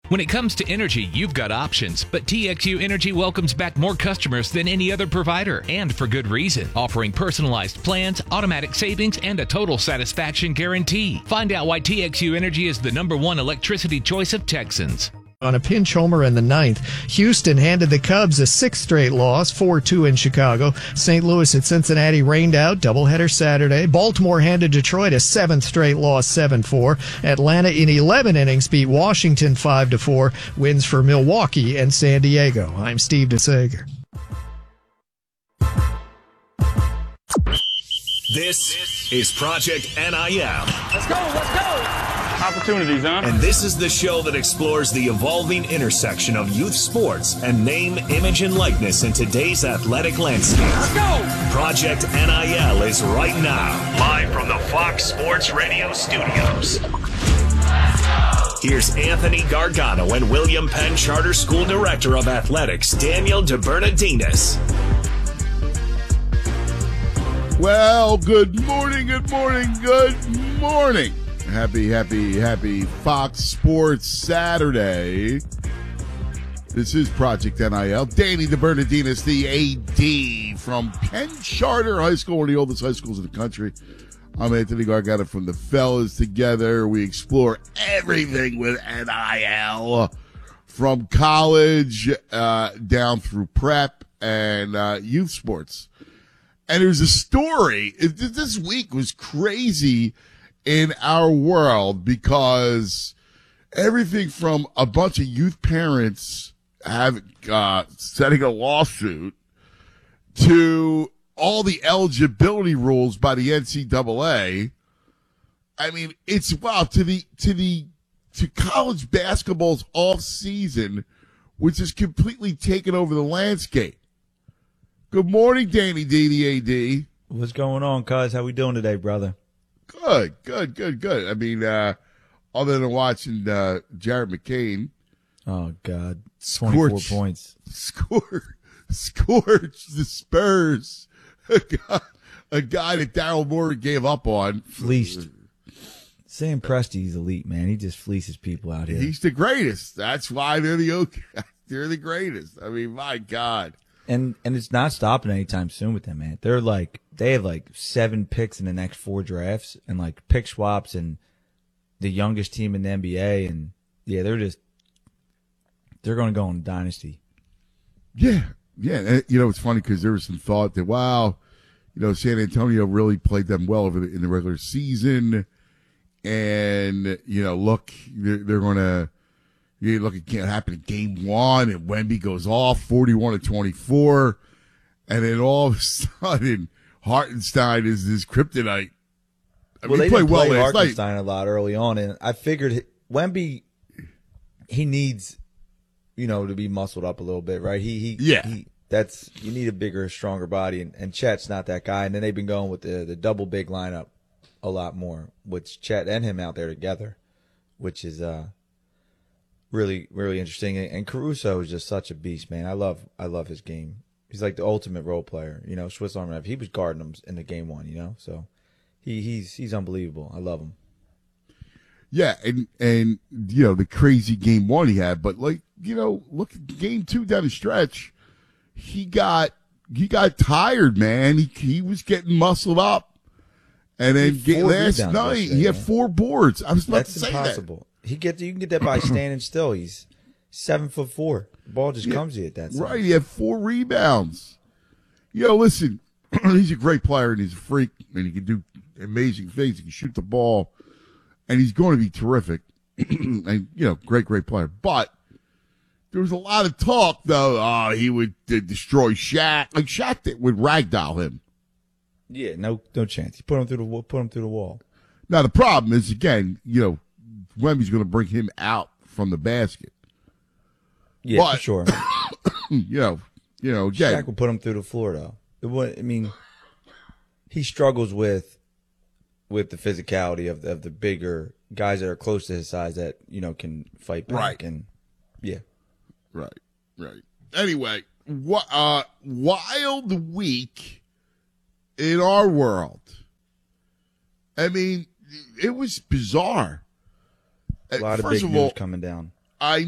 When it comes to energy, you've got options, but TXU Energy welcomes back more customers than any other provider, and for good reason, offering personalized plans, automatic savings, and a total satisfaction guarantee. Find out why TXU Energy is the #1 electricity choice of Texans. On a pinch homer in the ninth, Houston handed the Cubs a 6th straight loss, 4-2 in Chicago. St. Louis at Cincinnati rained out, doubleheader Saturday. Baltimore handed Detroit a 7th straight loss, 7-4. Atlanta in 11 innings beat Washington 5-4. Wins for Milwaukee and San Diego. I'm Steve DeSager. This is Project NIL. Let's go. Opportunities, huh? And this is the show that explores the evolving intersection of youth sports and name, image, and likeness in today's athletic landscape. Let's go! Project NIL is right now, live from the Fox Sports Radio studios. Here's Anthony Gargano and William Penn Charter School Director of Athletics, Daniel DeBernardinis. Well, good morning. Happy Fox Sports Saturday. This is Project NIL. Danny DeBernardinis, the AD from Penn Charter High School, one of the oldest high schools in the country. I'm Anthony Gargano from the fellas. Together, we explore everything with NIL, from college down through prep and youth sports. And there's a story. This week was crazy in our world because everything from a bunch of youth parents setting a lawsuit to all the eligibility rules by the NCAA. I mean, it's wow to college basketball's off season, which has completely taken over the landscape. Good morning, Danny D, the AD. What's going on, cuz? How we doing today, brother? Good. I mean, other than watching Jared McCain. Oh, God. 24 points. Scorch the Spurs. A guy that Daryl Morey gave up on. Fleeced. Sam Presti's elite, man. He just fleeces people out here. He's the greatest. That's why they're the greatest. I mean, my God. And it's not stopping anytime soon with them, man. They have 7 picks in the next 4 drafts and pick swaps and the youngest team in the NBA. And yeah, they're going to go in dynasty. Yeah. And, it's funny because there was some thought that, wow, San Antonio really played them well in the regular season. And, look, they're going to, look, it can't happen in game 1 and Wemby goes off 41-24. And then all of a sudden, Hartenstein is this kryptonite. They played well last Hartenstein night a lot early on, and I figured Wemby, he needs, to be muscled up a little bit, right? You need a bigger, stronger body, and Chet's not that guy. And then they've been going with the double big lineup a lot more, with Chet and him out there together, which is really, really interesting. And Caruso is just such a beast, man. I love his game. He's like the ultimate role player, Swiss Army knife. He was guarding him in the game 1, so he's unbelievable. I love him. Yeah, and the crazy game 1 he had, but look at game 2 down the stretch, he got tired, man. He was getting muscled up, and then last night he had 4 boards. I was about to say impossible. You can get that by standing still. He's 7'4". The ball just comes to you at that size. Right, he had 4 rebounds. Listen, he's a great player and he's a freak and he can do amazing things. He can shoot the ball and he's going to be terrific. And great player. But there was a lot of talk though. He would destroy Shaq. Like Shaq would ragdoll him. Yeah, no chance. He put him through the wall. Now the problem is again, Wemby's going to bring him out from the basket. Yeah, but, for sure. Again. Shaq will put him through the floor, though. He struggles with the physicality of the bigger guys that are close to his size that, can fight back. Right. And, yeah. Right. Anyway, wild week in our world. I mean, it was bizarre. A lot of big news coming down. I